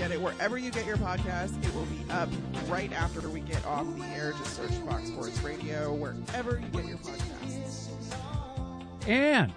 Get it wherever you get your podcast. It will be up right after we get off the air. Just search Fox Sports Radio wherever you get your podcasts. And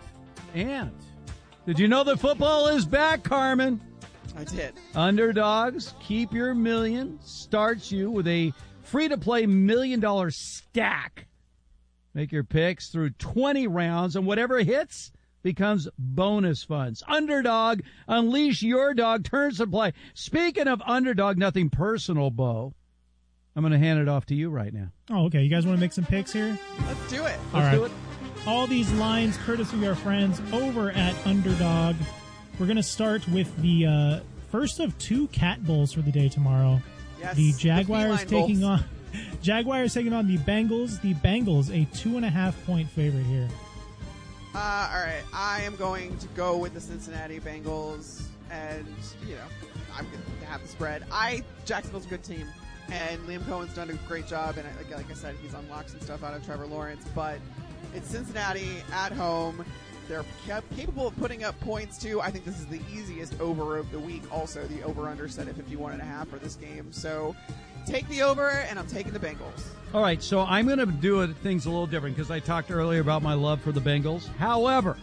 did you know that football is back, Carmen? I did. Underdogs, Keep Your Million starts you with a free-to-play $1 million stack. Make your picks through 20 rounds, and whatever hits becomes bonus funds. Underdog, unleash your dog, turns to play. Speaking of Underdog, nothing personal, Bo. I'm going to hand it off to you right now. Oh, okay. You guys want to make some picks here? Let's do it. Let's do it. All these lines courtesy of our friends over at Underdog. We're going to start with the first of two Cat Bowls for the day tomorrow. Yes, the Jaguars the taking bowls. on the Bengals. The Bengals, a 2.5-point favorite here. All right. I am going to go with the Cincinnati Bengals, and, I'm going to have the spread. Jacksonville's a good team, and Liam Cohen's done a great job, and like I said, he's unlocked some stuff out of Trevor Lawrence, but it's Cincinnati at home. They're capable of putting up points, too. I think this is the easiest over of the week. Also, the over-under set at 51.5 for this game. So take the over, and I'm taking the Bengals. All right, so I'm going to do things a little different because I talked earlier about my love for the Bengals. However,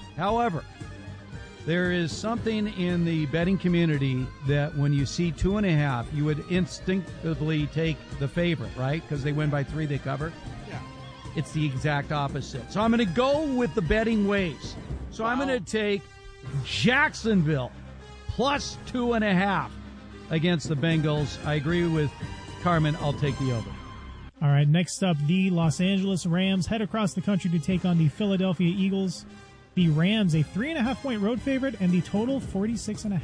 there is something in the betting community that when you see 2.5, you would instinctively take the favorite, right? Because they win by 3, they cover. Yeah. It's the exact opposite. So I'm going to go with the betting ways. So I'm going to take Jacksonville plus 2.5 against the Bengals. I agree with Carmen. I'll take the over. All right, next up, the Los Angeles Rams head across the country to take on the Philadelphia Eagles. The Rams, a 3.5-point road favorite, and the total 46.5.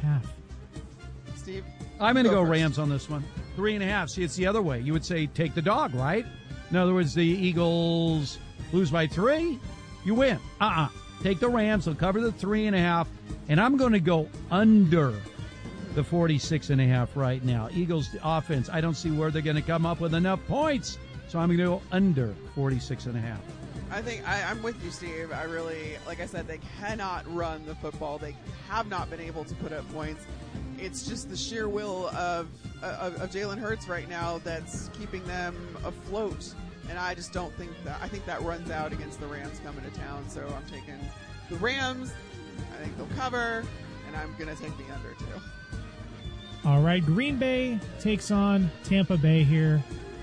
Steve? I'm going to go first. Rams on this one. 3.5. See, it's the other way. You would say take the dog, right? In other words, the Eagles lose by 3, you win. Take the Rams. They'll cover the 3.5. And I'm going to go under the 46.5 right now. Eagles offense, I don't see where they're going to come up with enough points. So I'm going to go under 46.5. I think I'm with you, Steve. I really, like I said, they cannot run the football. They have not been able to put up points. It's just the sheer will of Jalen Hurts right now that's keeping them afloat. And I just don't think that. I think that runs out against the Rams coming to town. So I'm taking the Rams. I think they'll cover, and I'm going to take the under too. All right, Green Bay takes on Tampa Bay here.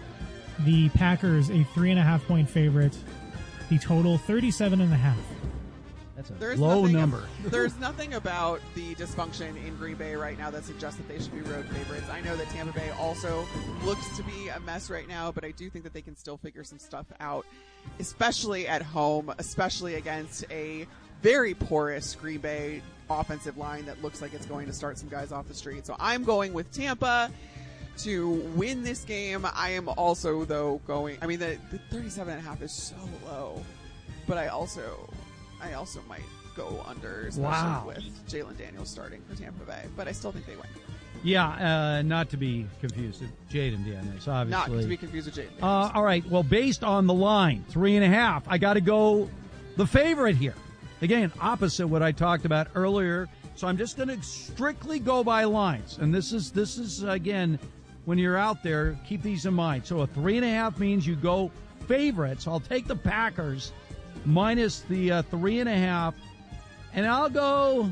The Packers, a 3.5-point favorite. The total 37.5. That's a low number. There's nothing about the dysfunction in Green Bay right now that suggests that they should be road favorites. I know that Tampa Bay also looks to be a mess right now, but I do think that they can still figure some stuff out, especially at home, especially against a very porous Green Bay offensive line that looks like it's going to start some guys off the street. So I'm going with Tampa to win this game. I am also, though, going... I mean, the 37.5 is so low, but I also might go under, especially with Jalen Daniels starting for Tampa Bay. But I still think they win. Yeah, not to be confused with Jaden Daniels, obviously. Not to be confused with Jaden Daniels. All right, well, based on the line, 3.5, I got to go the favorite here. Again, opposite what I talked about earlier. So I'm just going to strictly go by lines. And this is again, when you're out there, keep these in mind. So a 3.5 means you go favorites. I'll take the Packers minus the 3.5, and I'll go.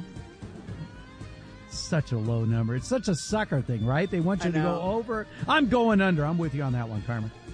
Such a low number. It's such a sucker thing, right? They want you to go over. I'm going under. I'm with you on that one, Carmen.